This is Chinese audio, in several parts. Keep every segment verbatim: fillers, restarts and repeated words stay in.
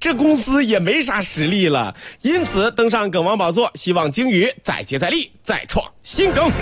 这公司也没啥实力了，因此登上梗王宝座，希望鲸鱼再接再厉，再创新梗。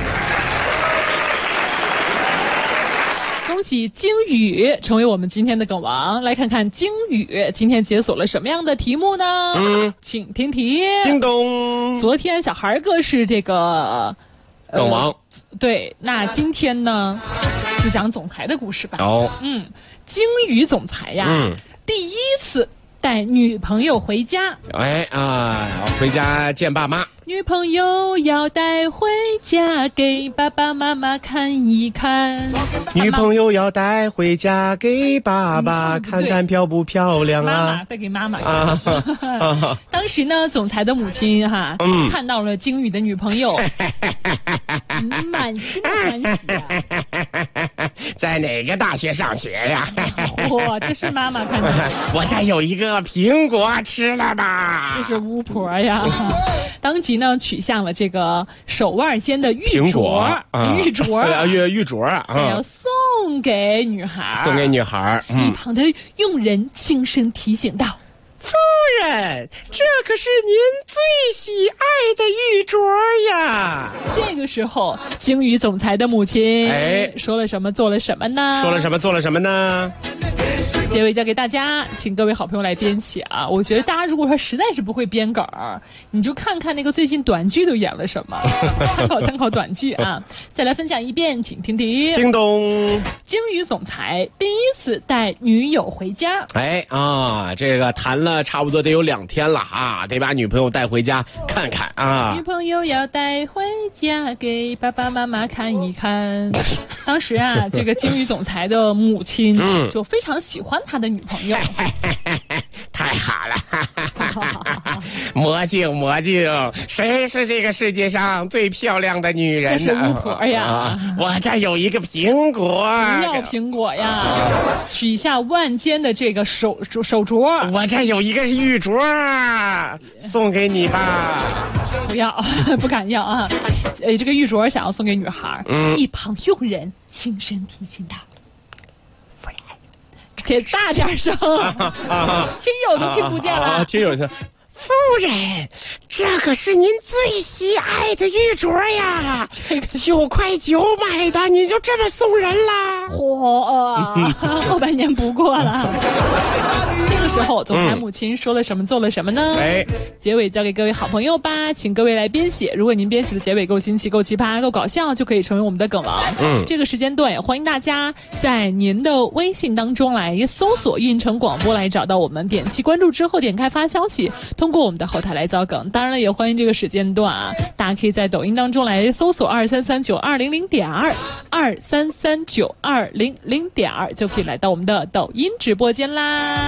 恭喜鲸鱼成为我们今天的梗王，来看看鲸鱼今天解锁了什么样的题目呢？嗯，请听题。 叮咚。 昨天小孩哥是这个梗王、呃， 对，那今天呢就讲总裁的故事吧。 哦， 嗯，鲸鱼总裁呀，嗯，第一次带女朋友回家， 哎啊，回家见爸妈。 女朋友要带回家给爸爸妈妈看一看。 女朋友要带回家给爸爸看看漂不漂亮啊？ 妈妈带给妈妈啊。啊当时呢，总裁的母亲哈，嗯、看到了鲸鱼的女朋友，满心的欢喜啊。 在哪个大学上学呀？ 哇，这是妈妈看到的。 我这有一个苹果吃了吧？ 这是巫婆呀。当即呢取向了这个手腕间的玉镯， 啊、 玉镯啊， 玉玉镯啊， 要送给女孩， 送给女孩。 嗯、一旁的佣人轻声提醒道：“ 夫人，这可是您最喜爱的玉镯呀！” 这个时候，鲸鱼总裁的母亲哎说了什么，做了什么呢？ 说了什么，做了什么呢？ 结尾交给大家，请各位好朋友来编写啊！我觉得大家如果说实在是不会编梗儿，你就看看那个最近短剧都演了什么，参考参考短剧啊！再来分享一遍，请听题。 叮咚， 鲸鱼总裁第一次带女友回家。 哎啊，这个谈了差不多得有两天了啊，得把女朋友带回家看看啊。 女朋友要带回家给爸爸妈妈看一看。当时啊，这个鲸鱼总裁的母亲就非常喜欢他的女朋友。 太好了。魔镜魔镜，谁是这个世界上最漂亮的女人呢？ 这是巫婆呀、啊、 我这有一个苹果， 不要苹果呀，取下万间的这个手手镯。 我这有一个玉镯，送给你吧。 不要，不敢要啊！呃，这个玉镯想要送给女孩，嗯、一旁佣人轻声提醒道：“夫人，这大点声，啊啊、听友都听不见了。啊啊” 听友听。夫人，这可是您最喜爱的玉镯呀！九块九买的，您就这么送人啦？ 嚯、呃，后半年不过了。这个时候，总裁母亲说了什么，做了什么呢？哎，结尾交给各位好朋友吧，请各位来编写。如果您编写的结尾够新奇、够奇葩、够搞笑，就可以成为我们的梗王。嗯，这个时间段也欢迎大家在您的微信当中来搜索“运城广播”来找到我们，点击关注之后点开发消息，通过我们的后台来造梗。当然了，也欢迎这个时间段啊，大家可以在抖音当中来搜索二三三九二零零点二二三三九二零零点二，就可以来到我们的抖音直播间啦。